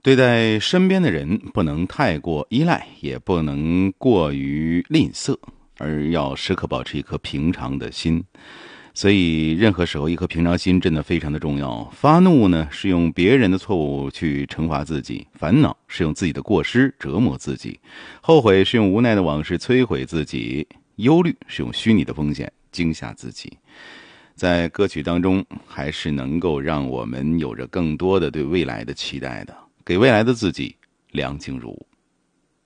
对待身边的人，不能太过依赖，也不能过于吝啬，而要时刻保持一颗平常的心。所以任何时候一颗平常心真的非常的重要。发怒呢，是用别人的错误去惩罚自己；烦恼是用自己的过失折磨自己；后悔是用无奈的往事摧毁自己；忧虑是用虚拟的风险惊吓自己。在歌曲当中，还是能够让我们有着更多的对未来的期待的，给未来的自己梁静茹。